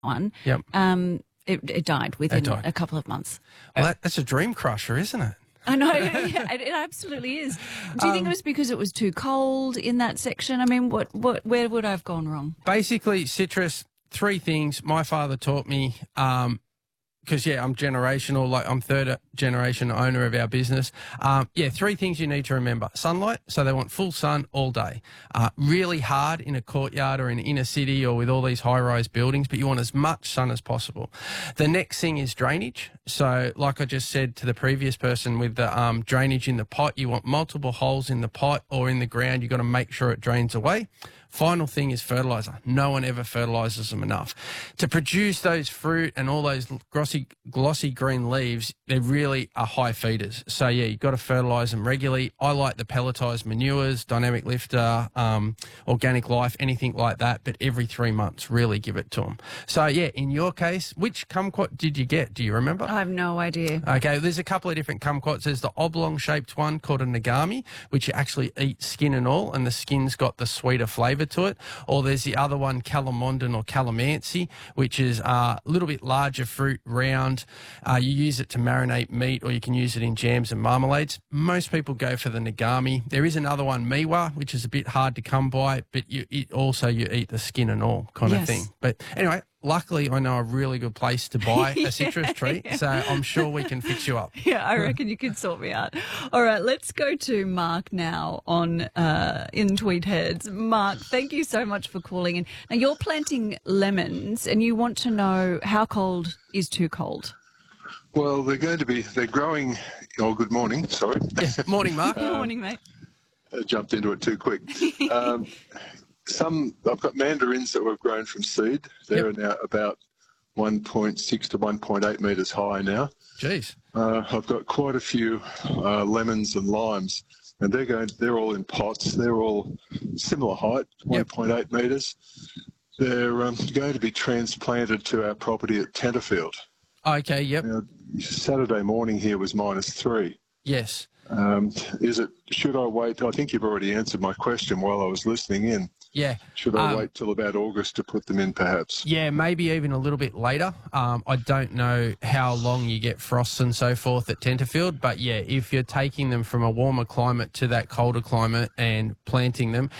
one. Yep. It died within a couple of months. Well, that's a dream crusher, isn't it? I know, yeah, it absolutely is. Do you think it was because it was too cold in that section? I mean, where would I have gone wrong? Basically, citrus, 3 things my father taught me, because, I'm generational, like I'm third generation owner of our business. 3 things you need to remember. Sunlight, so they want full sun all day. Really hard in a courtyard or in an inner city or with all these high-rise buildings, but you want as much sun as possible. The next thing is drainage. So like I just said to the previous person with the drainage in the pot, you want multiple holes in the pot or in the ground. You've got to make sure it drains away. Final thing is fertilizer. No one ever fertilizes them enough. To produce those fruit and all those glossy green leaves, they really are high feeders. So, you've got to fertilize them regularly. I like the pelletized manures, Dynamic Lifter, Organic Life, anything like that, but every 3 months, really give it to them. So, in your case, which kumquat did you get? Do you remember? I have no idea. Okay, there's a couple of different kumquats. There's the oblong-shaped one called a Nagami, which you actually eat skin and all, and the skin's got the sweeter flavour to it. Or there's the other one, Calamondon or Calamansi, which is a little bit larger fruit, round. You use it to marinate meat, or you can use it in jams and marmalades. Most people go for the Nagami. There is another one, Miwa, which is a bit hard to come by, but you eat the skin and all kind of thing. But anyway, luckily, I know a really good place to buy a citrus tree, so I'm sure we can fix you up. Yeah, I reckon you could sort me out. All right, let's go to Mark now in Tweed Heads. Mark, thank you so much for calling in. Now, you're planting lemons, and you want to know how cold is too cold. Well, they're growing. Oh, good morning. Sorry. Morning, Mark. Good morning, mate. I jumped into it too quick. I've got mandarins that were grown from seed. They're now about 1.6 to 1.8 metres high now. Jeez. I've got quite a few lemons and limes, and they're all in pots. They're all similar height, 1.8 metres. They're going to be transplanted to our property at Tenterfield. Okay, yep. Now, Saturday morning here was -3. Yes. Should I wait? I think you've already answered my question while I was listening in. Yeah. Should I wait till about August to put them in, perhaps? Yeah, maybe even a little bit later. I don't know how long you get frosts and so forth at Tenterfield, but if you're taking them from a warmer climate to that colder climate and planting them,